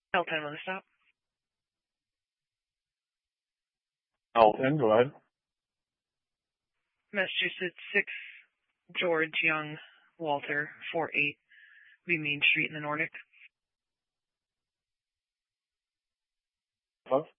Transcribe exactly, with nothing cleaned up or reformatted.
L ten on the stop. L ten, go ahead. Massachusetts six, George Young Walter, four eight, B Main Street in the Nordic. Hello?